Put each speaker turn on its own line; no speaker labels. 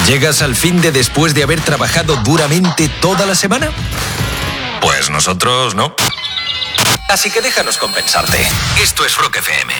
¿Llegas al fin de después de haber trabajado duramente toda la semana? Pues nosotros no. Así que déjanos compensarte. Esto es Rock FM.